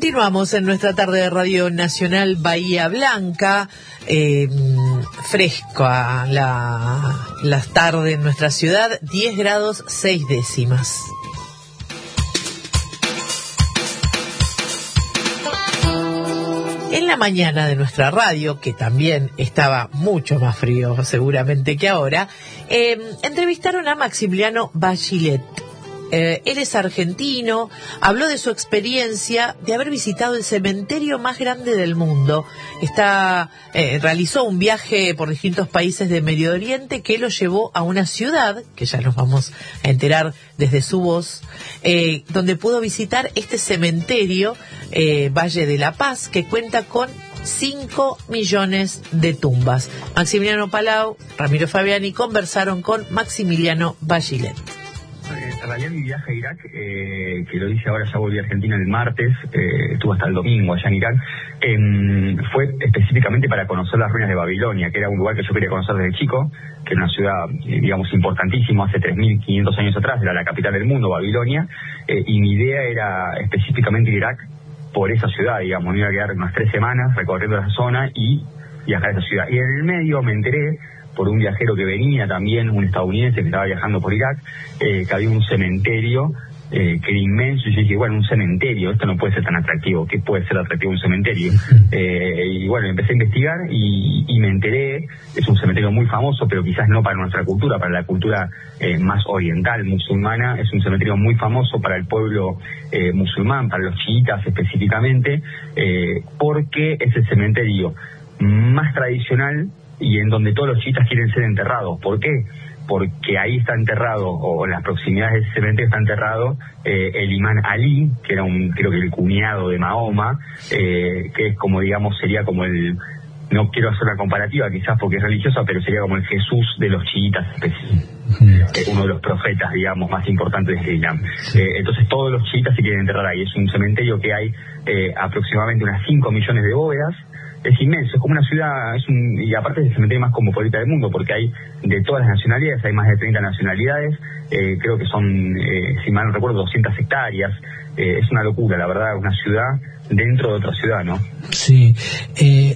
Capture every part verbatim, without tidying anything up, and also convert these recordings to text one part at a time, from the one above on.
Continuamos en nuestra tarde de Radio Nacional Bahía Blanca, eh, fresca la, la tarde en nuestra ciudad, diez grados seis décimas. En la mañana de nuestra radio, que también estaba mucho más frío seguramente que ahora, eh, entrevistaron a Maximiliano Bachelet. Eh, él es argentino, habló de su experiencia de haber visitado el cementerio más grande del mundo. Está, eh, realizó un viaje por distintos países de Medio Oriente que lo llevó a una ciudad, que ya nos vamos a enterar desde su voz, eh, donde pudo visitar este cementerio, eh, Valle de la Paz, que cuenta con cinco millones de tumbas. Maximiliano Palau, Ramiro Fabiani conversaron con Maximiliano Bachelet. En realidad mi viaje a Irak, eh, que lo hice ahora, ya volví a Argentina el martes, eh, estuve hasta el domingo allá en Irak, eh, fue específicamente para conocer las ruinas de Babilonia, que era un lugar que yo quería conocer desde chico, que era una ciudad, eh, digamos, importantísima, hace tres mil quinientos años atrás, era la capital del mundo, Babilonia, eh, y mi idea era específicamente Irak por esa ciudad, digamos, me iba a quedar unas tres semanas recorriendo esa zona y viajar a esa ciudad. Y en el medio me enteré, por un viajero que venía también, un estadounidense que estaba viajando por Irak, eh, que había un cementerio eh, que era inmenso, y yo dije, bueno, un cementerio, esto no puede ser tan atractivo, ¿qué puede ser atractivo un cementerio? Eh, y bueno, empecé a investigar y, y me enteré, es un cementerio muy famoso, pero quizás no para nuestra cultura, para la cultura eh, más oriental, musulmana, es un cementerio muy famoso para el pueblo eh, musulmán, para los chiitas específicamente, eh, porque es el cementerio más tradicional y en donde todos los chiitas quieren ser enterrados. ¿Por qué? Porque ahí está enterrado, o en las proximidades del cementerio está enterrado eh, el imán Ali, que era un, creo que el cuñado de Mahoma, eh, que es como, digamos, sería como el, no quiero hacer una comparativa quizás porque es religiosa, pero sería como el Jesús de los chiitas, eh, uno de los profetas, digamos, más importantes del Islam. Eh, entonces todos los chiitas se quieren enterrar ahí. Es un cementerio que hay eh, aproximadamente unas cinco millones de bóvedas. Es inmenso, es como una ciudad, es un, y aparte es el cementerio más cosmopolita del mundo, porque hay de todas las nacionalidades, hay más de treinta nacionalidades, eh, creo que son, eh, si mal no recuerdo, doscientas hectáreas, eh, es una locura, la verdad, una ciudad dentro de otra ciudad, ¿no? Sí, eh...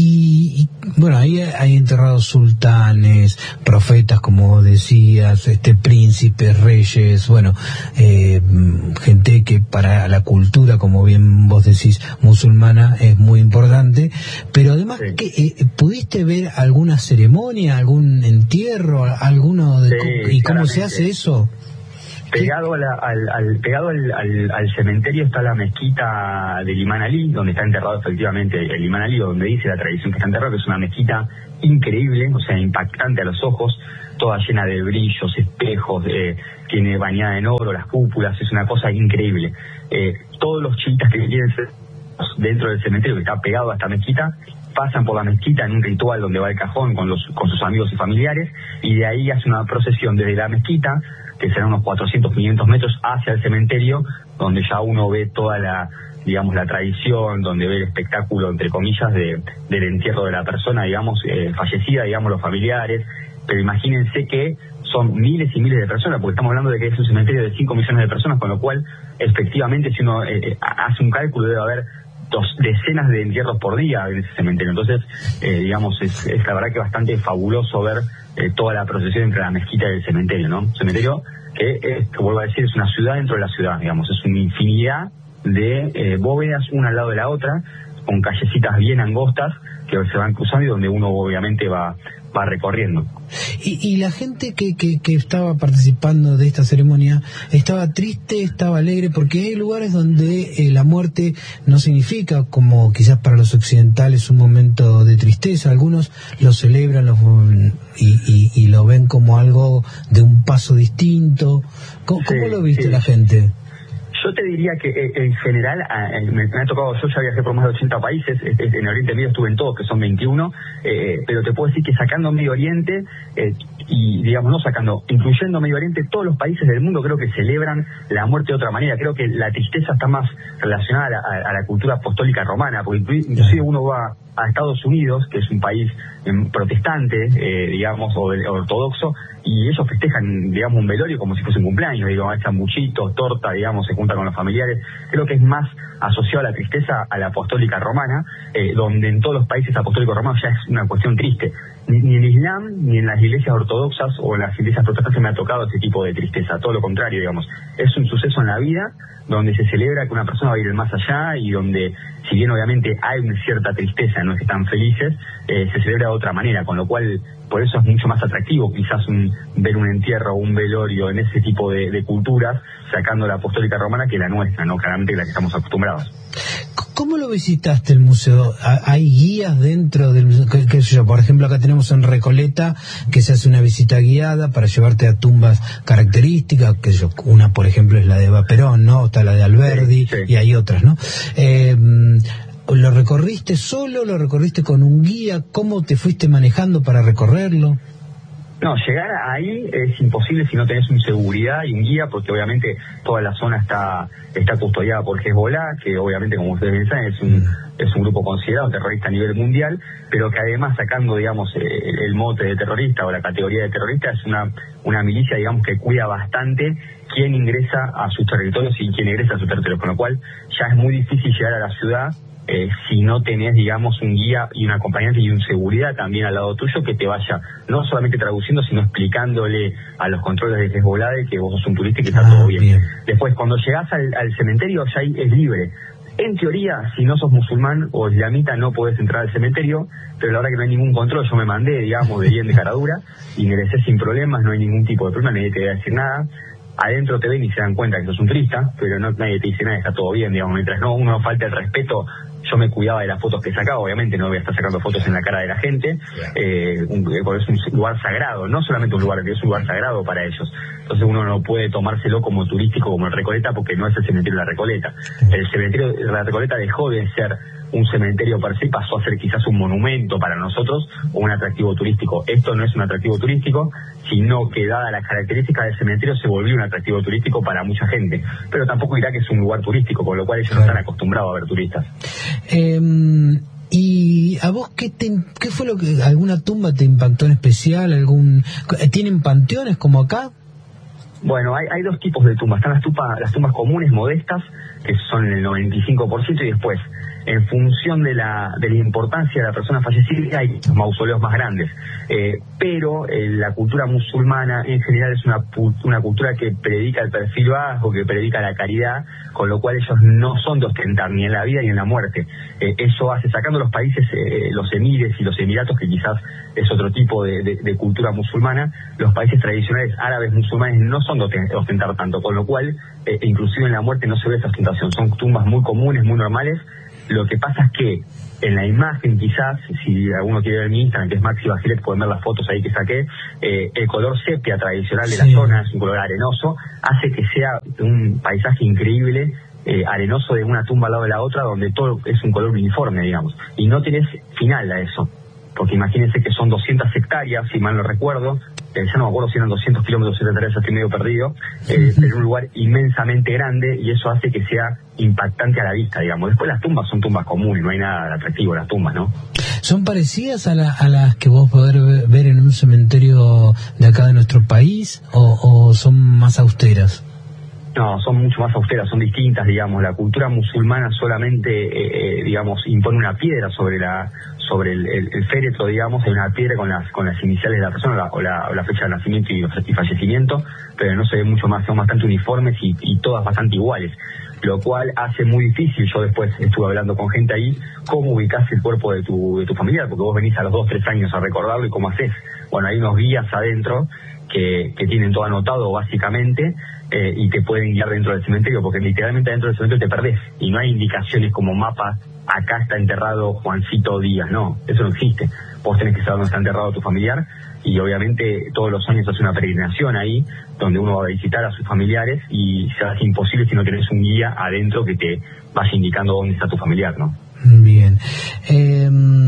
Y, y bueno, ahí hay enterrados sultanes, profetas, como decías, este príncipes, reyes, bueno, eh, gente que para la cultura, como bien vos decís, musulmana, es muy importante. Pero además, sí. que, eh, ¿pudiste ver alguna ceremonia, algún entierro, alguno de sí, y cómo claramente. se hace eso? Pegado, a la, al, al, pegado al, al, al cementerio está la mezquita del imán Ali, donde está enterrado efectivamente el imán Ali, donde dice la tradición que está enterrado, que es una mezquita increíble, o sea, impactante a los ojos, toda llena de brillos, espejos, eh, tiene bañada en oro, las cúpulas, es una cosa increíble. Eh, todos los chiitas que quieren ser dentro del cementerio, que está pegado a esta mezquita, pasan por la mezquita en un ritual donde va el cajón con, los, con sus amigos y familiares, y de ahí hace una procesión desde la mezquita, que serán unos cuatrocientos, quinientos metros, hacia el cementerio, donde ya uno ve toda la, digamos, la tradición, donde ve el espectáculo, entre comillas, de, del entierro de la persona, digamos, eh, fallecida, digamos, los familiares. Pero imagínense que son miles y miles de personas, porque estamos hablando de que es un cementerio de cinco millones de personas, con lo cual, efectivamente, si uno eh, hace un cálculo, debe haber dos decenas de entierros por día en ese cementerio. Entonces, eh, digamos, es, es la verdad que bastante fabuloso ver eh, toda la procesión entre la mezquita y el cementerio, ¿no? Cementerio que, eh, que vuelvo a decir, es una ciudad dentro de la ciudad, digamos, es una infinidad de eh, bóvedas una al lado de la otra, con callecitas bien angostas que se van cruzando y donde uno obviamente va va recorriendo. Y, y la gente que, que, que estaba participando de esta ceremonia, ¿estaba triste, estaba alegre? Porque hay lugares donde eh, la muerte no significa, como quizás para los occidentales, un momento de tristeza. Algunos lo celebran los, y, y, y lo ven como algo de un paso distinto. ¿Cómo, sí, cómo lo viste sí. la gente? Yo te diría que eh, en general, eh, me, me ha tocado, yo ya viajé por más de ochenta países, eh, en Oriente Medio estuve en todos, que son veintiuno, eh, pero te puedo decir que sacando Medio Oriente, eh, y digamos, no sacando, incluyendo Medio Oriente, todos los países del mundo creo que celebran la muerte de otra manera. Creo que la tristeza está más relacionada a la, a, a la cultura apostólica romana, porque inclusive uno va a Estados Unidos, que es un país eh, protestante, eh, digamos, o de, ortodoxo, y ellos festejan, digamos, un velorio como si fuese un cumpleaños, digo, echan buchitos, torta, digamos, se juntan con la familiares. Creo que es más asociado a la tristeza a la apostólica romana, eh, donde en todos los países apostólicos romanos ya es una cuestión triste. Ni, ni en Islam, ni en las iglesias ortodoxas o en las iglesias protestantes me ha tocado ese tipo de tristeza, todo lo contrario, digamos. Es un suceso en la vida donde se celebra que una persona va a ir más allá y donde, si bien obviamente hay una cierta tristeza, no es que están felices, eh, se celebra de otra manera, con lo cual por eso es mucho más atractivo quizás un, ver un entierro o un velorio en ese tipo de, de culturas, sacando la apostólica romana, que la nuestra, no claramente la que estamos acostumbrados. ¿Cómo lo visitaste el museo? ¿Hay guías dentro del museo? ¿Qué, qué sé yo? Por ejemplo, acá tenemos en Recoleta que se hace una visita guiada para llevarte a tumbas características, que yo, una por ejemplo es la de Eva Perón, ¿no? Está la de Alberdi, sí, sí. Y hay otras, ¿no? Eh, ¿Lo recorriste solo? ¿Lo recorriste con un guía? ¿Cómo te fuiste manejando para recorrerlo? No, llegar ahí es imposible si no tenés un seguridad y un guía, porque obviamente toda la zona está está custodiada por Hezbollah, que obviamente, como ustedes bien saben, es un, es un grupo considerado terrorista a nivel mundial, pero que además, sacando, digamos, el, el mote de terrorista o la categoría de terrorista, es una, una milicia, digamos, que cuida bastante quién ingresa a sus territorios y quién ingresa a sus territorios, con lo cual ya es muy difícil llegar a la ciudad Eh, si no tenés, digamos, un guía y un acompañante y un seguridad también al lado tuyo que te vaya no solamente traduciendo, sino explicándole a los controles de Hezbollah de que vos sos un turista y que está ah, todo bien. bien. Después, cuando llegás al, al cementerio, ya ahí es libre. En teoría, si no sos musulmán o islamita, no podés entrar al cementerio, pero la verdad que no hay ningún control. Yo me mandé, digamos, de bien de caradura, ingresé sin problemas, no hay ningún tipo de problema, nadie te va a decir nada. Adentro te ven y se dan cuenta que sos un turista, pero no, nadie te dice nada, está todo bien, digamos. Mientras no uno falte el respeto, yo me cuidaba de las fotos que sacaba, obviamente no voy a estar sacando fotos en la cara de la gente, eh, un, porque es un lugar sagrado, no solamente un lugar, es un lugar sagrado para ellos. Entonces uno no puede tomárselo como turístico, como el Recoleta, porque no es el cementerio de la Recoleta. El cementerio de la Recoleta dejó de ser un cementerio per se, pasó a ser quizás un monumento para nosotros o un atractivo turístico. Esto no es un atractivo turístico, sino que dada las características del cementerio se volvió un atractivo turístico para mucha gente, pero tampoco dirá que es un lugar turístico, con lo cual ellos no están acostumbrados a ver turistas. Eh, ¿Y a vos qué, te, qué fue lo que, alguna tumba te impactó en especial? algún ¿Tienen panteones como acá? Bueno, hay, hay dos tipos de tumbas. Están las tumbas, las tumbas comunes, modestas, que son el noventa y cinco por ciento, y después, en función de la de la importancia de la persona fallecida, hay mausoleos más grandes. Eh, pero eh, la cultura musulmana en general es una, una cultura que predica el perfil bajo, que predica la caridad, con lo cual ellos no son de ostentar ni en la vida ni en la muerte. Eh, eso hace, sacando los países, eh, los emires y los emiratos, que quizás es otro tipo de, de, de cultura musulmana, los países tradicionales árabes musulmanes no son de ostentar tanto, con lo cual, eh, inclusive en la muerte no se ve esa ostentación, son tumbas muy comunes, muy normales. Lo que pasa es que en la imagen, quizás, si alguno quiere ver mi Instagram, que es Maxi Bajilet, pueden ver las fotos ahí que saqué, eh, el color sepia tradicional de sí. la zona, es un color arenoso, hace que sea un paisaje increíble, eh, arenoso de una tumba al lado de la otra, donde todo es un color uniforme, digamos, y no tenés final a eso, porque imagínense que son doscientas hectáreas, si mal no recuerdo, eh, ya no me acuerdo si eran doscientos kilómetros de hectáreas, estoy medio perdido, eh, pero un lugar inmensamente grande, y eso hace que sea impactante a la vista, digamos. Después las tumbas son tumbas comunes, no hay nada de atractivo en las tumbas, ¿no? ¿Son parecidas a, la, a las que vos podés ver en un cementerio de acá de nuestro país, o, o son más austeras? No, son mucho más austeras, son distintas, digamos. La cultura musulmana solamente, eh, digamos, impone una piedra sobre la sobre el, el, el féretro, digamos, hay una piedra con las con las iniciales de la persona la, o, la, o la fecha de nacimiento y, y fallecimiento, pero no se ve mucho más, son bastante uniformes y, y todas bastante iguales, lo cual hace muy difícil. Yo después estuve hablando con gente ahí, cómo ubicás el cuerpo de tu de tu familiar, porque vos venís a los dos, tres años a recordarlo, y cómo haces. Bueno, hay unos guías adentro que, que tienen todo anotado básicamente, eh, y te pueden guiar dentro del cementerio, porque literalmente dentro del cementerio te perdés, y no hay indicaciones como mapa, acá está enterrado Juancito Díaz, no, eso no existe. Vos tenés que saber dónde está enterrado tu familiar, y obviamente todos los años hace una peregrinación ahí, donde uno va a visitar a sus familiares, y se hace imposible si no tenés un guía adentro que te vaya indicando dónde está tu familiar, ¿no? Bien. Eh...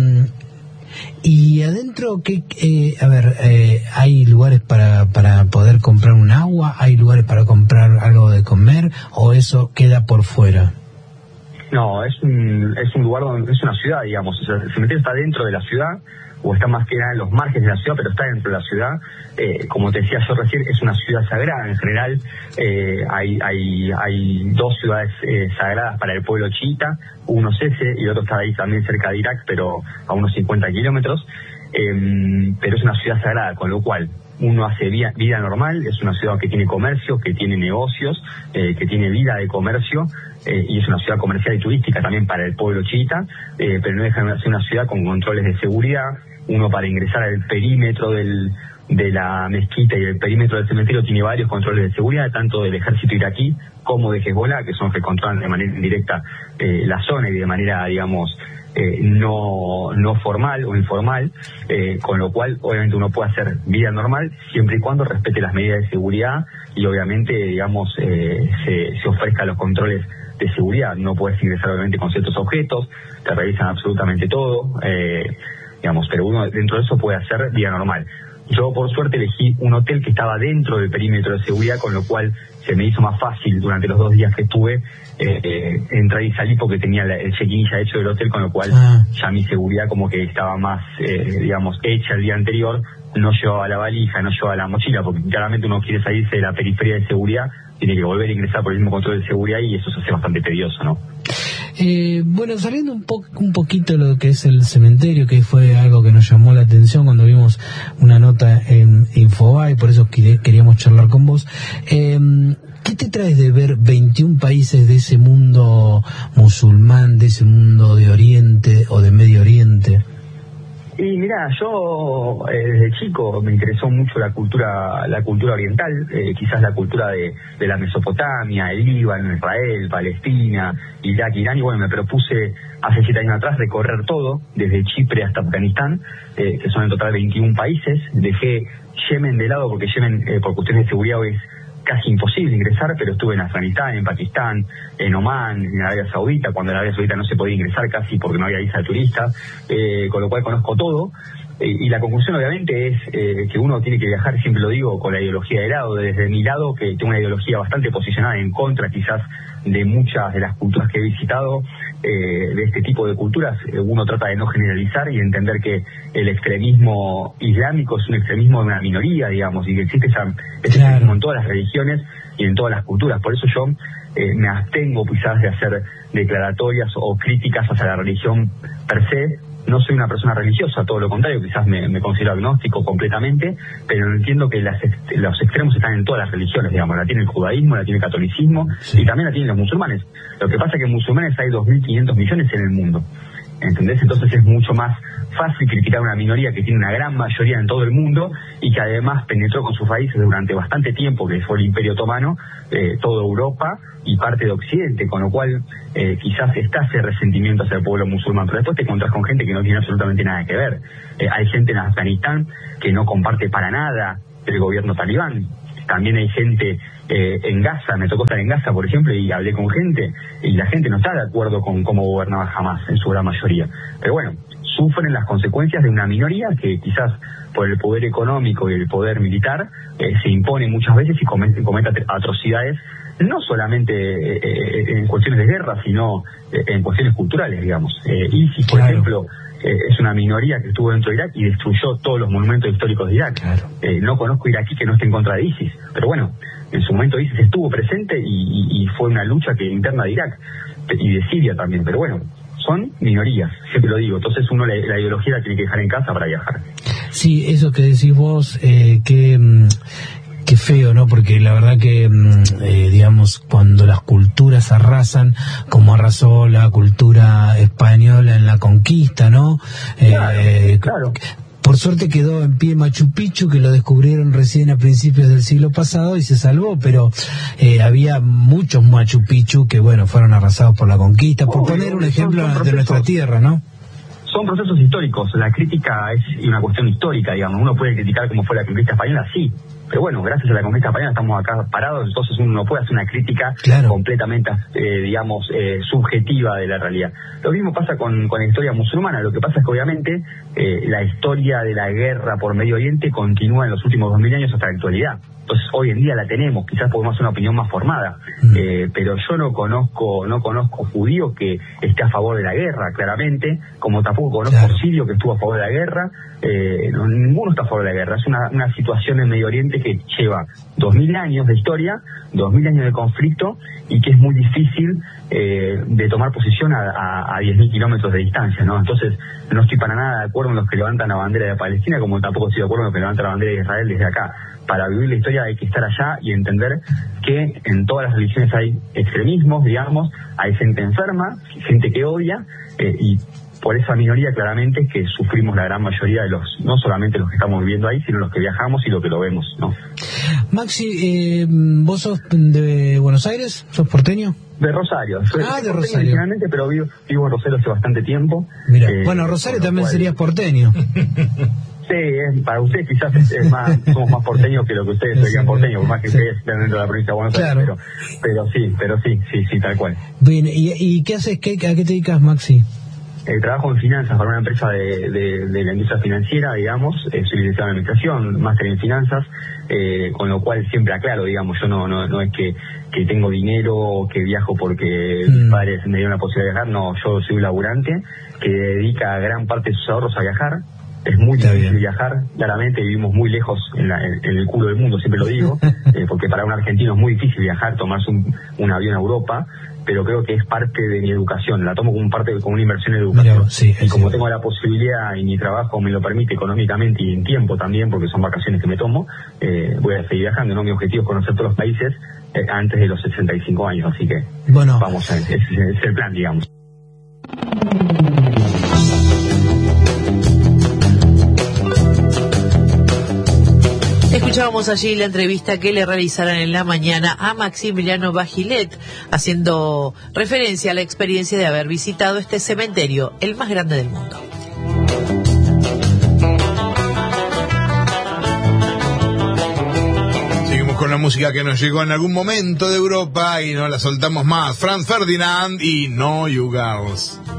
Y adentro, ¿qué, eh, a ver, eh, hay lugares para, para poder comprar un agua, hay lugares para comprar algo de comer, o eso queda por fuera? No, es un, es un lugar donde es una ciudad, digamos. O sea, el cementerio está dentro de la ciudad, o está más que nada en los márgenes de la ciudad, pero está dentro de la ciudad. Eh, como te decía yo recién, es una ciudad sagrada en general. Eh, hay, hay, hay dos ciudades eh, sagradas para el pueblo chiita, uno es ese y el otro está ahí también cerca de Irak, pero a unos cincuenta kilómetros. Eh, pero es una ciudad sagrada, con lo cual uno hace vida, vida normal. Es una ciudad que tiene comercio, que tiene negocios, eh, que tiene vida de comercio, eh, y es una ciudad comercial y turística también para el pueblo chiita, eh, pero no deja de ser una ciudad con controles de seguridad. Uno, para ingresar al perímetro del, de la mezquita y el perímetro del cementerio, tiene varios controles de seguridad, tanto del ejército iraquí como de Hezbollah, que son los que controlan de manera indirecta eh, la zona y de manera, digamos, eh, no no formal o informal, eh, con lo cual obviamente uno puede hacer vida normal siempre y cuando respete las medidas de seguridad y obviamente, digamos, eh, se, se ofrezca los controles de seguridad. No puedes ingresar obviamente con ciertos objetos, te revisan absolutamente todo, eh, digamos, pero uno dentro de eso puede hacer vida normal. Yo, por suerte, elegí un hotel que estaba dentro del perímetro de seguridad, con lo cual se me hizo más fácil durante los dos días que estuve eh, eh, entrar y salir, porque tenía la, el check-in ya hecho del hotel, con lo cual ah. ya mi seguridad como que estaba más, eh, digamos, hecha el día anterior. No llevaba la valija, no llevaba la mochila, porque claramente uno quiere salirse de la periferia de seguridad, tiene que volver a ingresar por el mismo control de seguridad y eso se hace bastante tedioso, ¿no? Eh, bueno, saliendo un, po un poquito de lo que es el cementerio, que fue algo que nos llamó la atención cuando vimos una nota en Infobae, por eso queríamos charlar con vos. Eh, ¿Qué te traes de ver veintiún países de ese mundo musulmán, de ese mundo de Oriente o de Medio Oriente? Y mira, yo eh, desde chico me interesó mucho la cultura la cultura oriental, eh, quizás la cultura de, de la Mesopotamia, el Líbano, Israel, Palestina, Irak, Irán, y bueno, me propuse hace siete años atrás recorrer todo, desde Chipre hasta Afganistán, eh, que son en total veintiún países. Dejé Yemen de lado porque Yemen, eh, por cuestiones de seguridad, es casi imposible ingresar, pero estuve en Afganistán, en Pakistán, en Omán, en Arabia Saudita, cuando en Arabia Saudita no se podía ingresar casi porque no había visa de turista, eh, con lo cual conozco todo. Eh, y la conclusión obviamente es eh, que uno tiene que viajar, siempre lo digo, con la ideología de lado. Desde mi lado, que tengo una ideología bastante posicionada en contra quizás de muchas de las culturas que he visitado, eh, de este tipo de culturas, eh, uno trata de no generalizar y entender que el extremismo islámico es un extremismo de una minoría, digamos, y que existe esa, ese claro. extremismo en todas las religiones y en todas las culturas. Por eso yo eh, me abstengo quizás de hacer declaratorias o críticas hacia la religión per se. No soy una persona religiosa, todo lo contrario, quizás me, me considero agnóstico completamente, pero entiendo que las, los extremos están en todas las religiones, digamos. La tiene el judaísmo, la tiene el catolicismo, sí. y también la tienen los musulmanes. Lo que pasa es que en musulmanes hay dos mil quinientos millones en el mundo, ¿entendés? Entonces es mucho más fácil criticar a una minoría que tiene una gran mayoría en todo el mundo y que además penetró con sus raíces durante bastante tiempo, que fue el Imperio Otomano, eh, toda Europa y parte de Occidente, con lo cual eh, quizás está ese resentimiento hacia el pueblo musulmán, pero después te encontrás con gente que no tiene absolutamente nada que ver. Eh, hay gente en Afganistán que no comparte para nada el gobierno talibán. También hay gente eh, en Gaza, me tocó estar en Gaza, por ejemplo, y hablé con gente, y la gente no está de acuerdo con cómo gobernaba Hamás en su gran mayoría. Pero bueno, sufren las consecuencias de una minoría que quizás por el poder económico y el poder militar eh, se impone muchas veces y comete, comete atrocidades, no solamente eh, en cuestiones de guerra, sino eh, en cuestiones culturales, digamos. Eh, ISIS, por claro. ejemplo, eh, es una minoría que estuvo dentro de Irak y destruyó todos los monumentos históricos de Irak. Claro. Eh, no conozco iraquí que no esté en contra de ISIS, pero bueno, en su momento ISIS estuvo presente y, y, y fue una lucha que interna de Irak y de Siria también, pero bueno, son minorías, siempre lo digo. Entonces uno la, la ideología la tiene que dejar en casa para viajar. Sí, eso que decís vos, eh, que... Mm, qué feo, ¿no? Porque la verdad que, eh, digamos, cuando las culturas arrasan, como arrasó la cultura española en la conquista, ¿no? Claro, eh, claro. Por suerte quedó en pie Machu Picchu, que lo descubrieron recién a principios del siglo pasado y se salvó, pero eh, había muchos Machu Picchu que, bueno, fueron arrasados por la conquista, por Uy, poner un ejemplo son, son de nuestra tierra, ¿no? Son procesos históricos. La crítica es una cuestión histórica, digamos. Uno puede criticar cómo fue la conquista española, sí, pero bueno, gracias a la conquista española estamos acá parados, entonces uno no puede hacer una crítica claro. completamente, eh, digamos, eh, subjetiva de la realidad. Lo mismo pasa con, con la historia musulmana, lo que pasa es que obviamente eh, la historia de la guerra por Medio Oriente continúa en los últimos dos mil años hasta la actualidad. Entonces hoy en día la tenemos, quizás podemos hacer una opinión más formada, mm. eh, pero yo no conozco no conozco judío que esté a favor de la guerra, claramente, como tampoco conozco claro. sirio que estuvo a favor de la guerra, eh, no, ninguno está a favor de la guerra. Es una, una situación en Medio Oriente que lleva dos mil años de historia, dos mil años de conflicto, y que es muy difícil eh, de tomar posición a, a, a diez mil kilómetros de distancia, ¿no? Entonces no estoy para nada de acuerdo en los que levantan la bandera de Palestina, como tampoco estoy de acuerdo en los que levantan la bandera de Israel desde acá. Para vivir la historia hay que estar allá y entender que en todas las religiones hay extremismos, digamos, hay gente enferma, gente que odia, eh, y por esa minoría claramente es que sufrimos la gran mayoría de los, no solamente los que estamos viviendo ahí, sino los que viajamos y los que lo vemos, ¿no? Maxi, eh, ¿vos sos de Buenos Aires? ¿Sos porteño? De Rosario. Soy ah, de Rosario. Originalmente, pero vivo, vivo en Rosario hace bastante tiempo. Mira, eh, bueno, Rosario también cual... serías porteño. Sí, es, para ustedes quizás es, es más, somos más porteños que lo que ustedes serían porteños, por más que sí. ustedes estén dentro de la provincia de Buenos Aires, claro. pero, pero sí, pero sí, sí, sí, tal cual. Bien, ¿y, y qué haces? Qué, ¿A qué te dedicas, Maxi? Eh, trabajo en finanzas para una empresa de, de, de la industria financiera, digamos, eh, soy licenciado en administración, máster en finanzas, eh, con lo cual siempre aclaro, digamos, yo no no, no es que, que tengo dinero o que viajo porque mm. mis padres me dieron la posibilidad de viajar, no, yo soy un laburante que dedica gran parte de sus ahorros a viajar. Es muy Está difícil bien. viajar, claramente vivimos muy lejos en, la, en, en el culo del mundo, siempre lo digo, eh, porque para un argentino es muy difícil viajar, tomarse un, un avión a Europa, pero creo que es parte de mi educación, la tomo como parte, como una inversión en educación. Mira, sí, y como sí. tengo la posibilidad y mi trabajo me lo permite económicamente y en tiempo también, porque son vacaciones que me tomo, eh, voy a seguir viajando, ¿no? Mi objetivo es conocer todos los países eh, antes de los sesenta y cinco años, así que bueno, vamos a ese es, es el plan, digamos. Escuchábamos allí la entrevista que le realizaron en la mañana a Maximiliano Bagilet, haciendo referencia a la experiencia de haber visitado este cementerio, el más grande del mundo. Seguimos con la música que nos llegó en algún momento de Europa y no la soltamos más. Franz Ferdinand y No You Girls.